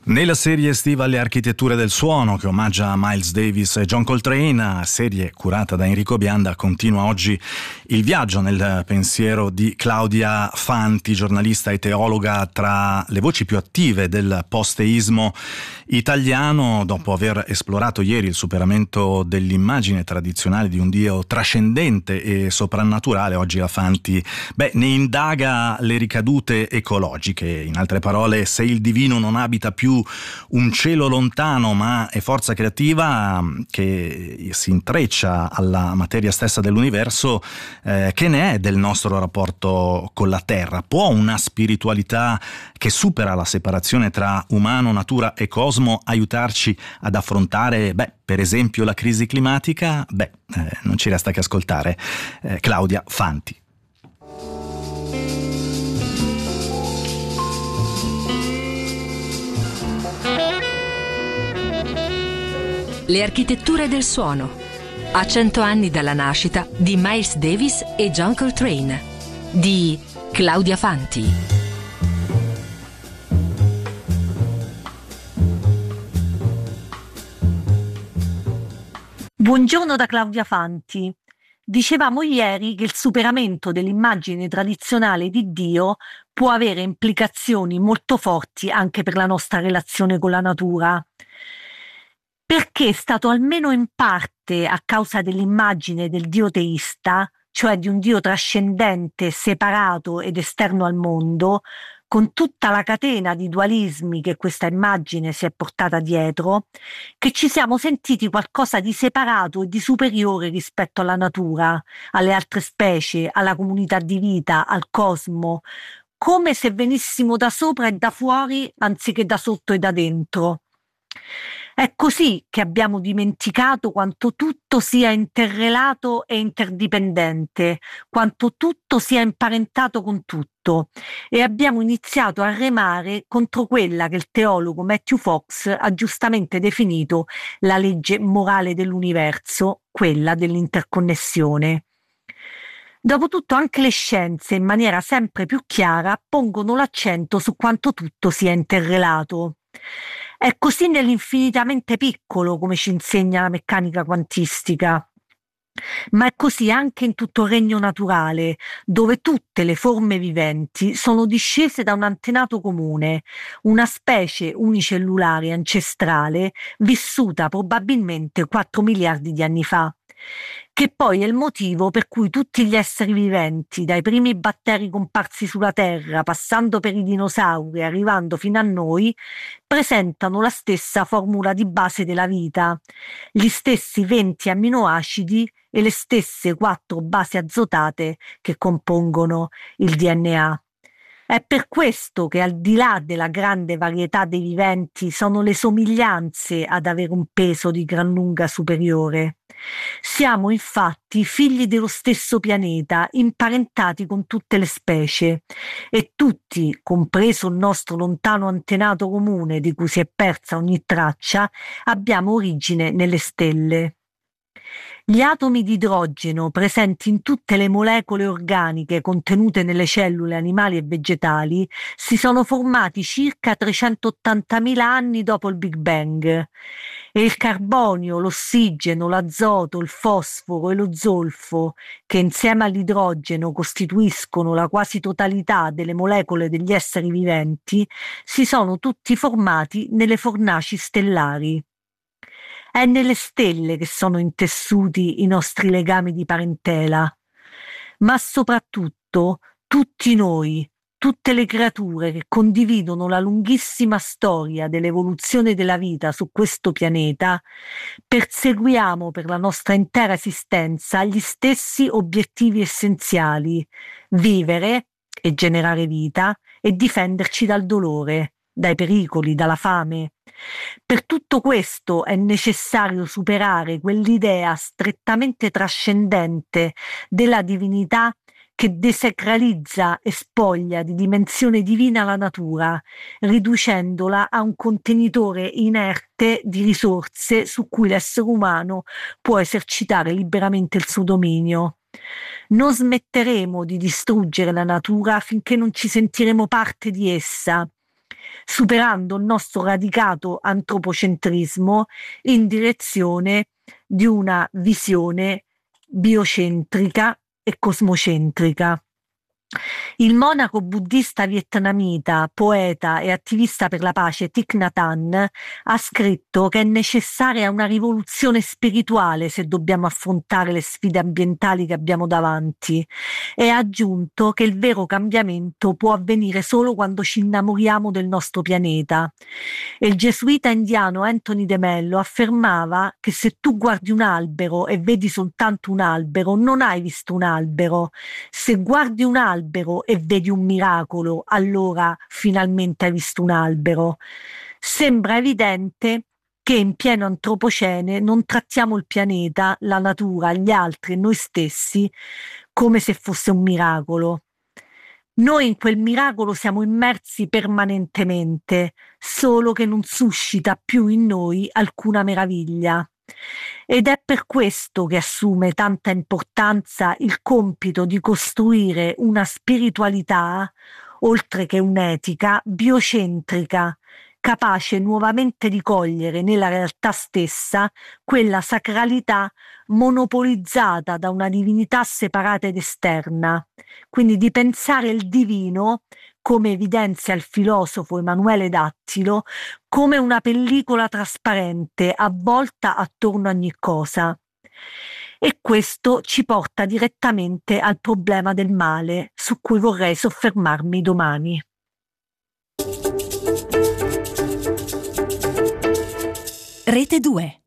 Nella serie estiva Le architetture del suono, che omaggia Miles Davis e John Coltrane, serie curata da Enrico Bianda, continua oggi il viaggio nel pensiero di Claudia Fanti, giornalista e teologa tra le voci più attive del post-teismo italiano. Dopo aver esplorato ieri il superamento dell'immagine tradizionale di un Dio trascendente e soprannaturale, oggi la Fanti ne indaga le ricadute ecologiche. In altre parole, se il divino non abita più un cielo lontano, ma è forza creativa che si intreccia alla materia stessa dell'universo, che ne è del nostro rapporto con la Terra? Può una spiritualità che supera la separazione tra umano, natura e cosmo aiutarci ad affrontare, per esempio, la crisi climatica? Non ci resta che ascoltare Claudia Fanti. Le architetture del suono. A 100 anni dalla nascita di Miles Davis e John Coltrane, di Claudia Fanti. Buongiorno da Claudia Fanti. Dicevamo ieri che il superamento dell'immagine tradizionale di Dio può avere implicazioni molto forti anche per la nostra relazione con la natura. Perché è stato almeno in parte a causa dell'immagine del Dio teista, cioè di un Dio trascendente, separato ed esterno al mondo, con tutta la catena di dualismi che questa immagine si è portata dietro, che ci siamo sentiti qualcosa di separato e di superiore rispetto alla natura, alle altre specie, alla comunità di vita, al cosmo, come se venissimo da sopra e da fuori anziché da sotto e da dentro. È così che abbiamo dimenticato quanto tutto sia interrelato e interdipendente, quanto tutto sia imparentato con tutto, e abbiamo iniziato a remare contro quella che il teologo Matthew Fox ha giustamente definito la legge morale dell'universo, quella dell'interconnessione. Dopotutto anche le scienze, in maniera sempre più chiara, pongono l'accento su quanto tutto sia interrelato. È così nell'infinitamente piccolo, come ci insegna la meccanica quantistica, ma è così anche in tutto il regno naturale, dove tutte le forme viventi sono discese da un antenato comune, una specie unicellulare ancestrale vissuta probabilmente 4 miliardi di anni fa, che poi è il motivo per cui tutti gli esseri viventi, dai primi batteri comparsi sulla Terra, passando per i dinosauri, arrivando fino a noi, presentano la stessa formula di base della vita, gli stessi 20 amminoacidi e le stesse 4 basi azotate che compongono il DNA. È per questo che, al di là della grande varietà dei viventi, sono le somiglianze ad avere un peso di gran lunga superiore. Siamo infatti figli dello stesso pianeta, imparentati con tutte le specie, e tutti, compreso il nostro lontano antenato comune di cui si è persa ogni traccia, abbiamo origine nelle stelle. Gli atomi di idrogeno presenti in tutte le molecole organiche contenute nelle cellule animali e vegetali si sono formati circa 380.000 anni dopo il Big Bang, e il carbonio, l'ossigeno, l'azoto, il fosforo e lo zolfo, che insieme all'idrogeno costituiscono la quasi totalità delle molecole degli esseri viventi, si sono tutti formati nelle fornaci stellari. È nelle stelle che sono intessuti i nostri legami di parentela, ma soprattutto tutti noi, tutte le creature che condividono la lunghissima storia dell'evoluzione della vita su questo pianeta, perseguiamo per la nostra intera esistenza gli stessi obiettivi essenziali: vivere e generare vita e difenderci dal dolore, dai pericoli, dalla fame. Per tutto questo è necessario superare quell'idea strettamente trascendente della divinità che desacralizza e spoglia di dimensione divina la natura, riducendola a un contenitore inerte di risorse su cui l'essere umano può esercitare liberamente il suo dominio. Non smetteremo di distruggere la natura finché non ci sentiremo parte di essa. superando il nostro radicato antropocentrismo in direzione di una visione biocentrica e cosmocentrica. Il monaco buddista vietnamita, poeta e attivista per la pace Thich Nhat Hanh ha scritto che è necessaria una rivoluzione spirituale se dobbiamo affrontare le sfide ambientali che abbiamo davanti, e ha aggiunto che il vero cambiamento può avvenire solo quando ci innamoriamo del nostro pianeta. E il gesuita indiano Anthony de Mello affermava che se tu guardi un albero e vedi soltanto un albero, non hai visto un albero. Se guardi un albero e vedi un miracolo, allora finalmente hai visto un albero. Sembra evidente che in pieno antropocene non trattiamo il pianeta, la natura, gli altri e noi stessi come se fosse un miracolo. Noi in quel miracolo siamo immersi permanentemente, solo che non suscita più in noi alcuna meraviglia. Ed è per questo che assume tanta importanza il compito di costruire una spiritualità, oltre che un'etica, biocentrica, capace nuovamente di cogliere nella realtà stessa quella sacralità monopolizzata da una divinità separata ed esterna, quindi di pensare il divino, come evidenzia il filosofo Emanuele Dattilo, come una pellicola trasparente avvolta attorno a ogni cosa. E questo ci porta direttamente al problema del male, su cui vorrei soffermarmi domani. Rete 2.